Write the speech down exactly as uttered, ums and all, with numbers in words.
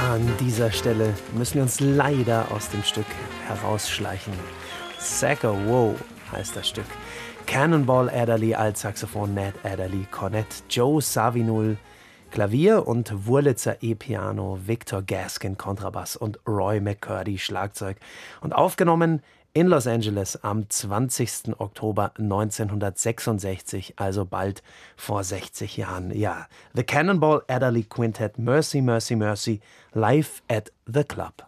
An dieser Stelle müssen wir uns leider aus dem Stück herausschleichen. Sacker Wow heißt das Stück. Cannonball Adderley, Altsaxophon, Ned Adderley, Kornett, Joe Zawinul, Klavier und Wurlitzer E-Piano, Victor Gaskin, Kontrabass und Roy McCurdy, Schlagzeug. Und aufgenommen in Los Angeles am zwanzigsten Oktober neunzehnhundertsechsundsechzig, also bald vor sechzig Jahren. Ja, The Cannonball Adderley Quintet, Mercy, Mercy, Mercy, live at the Club.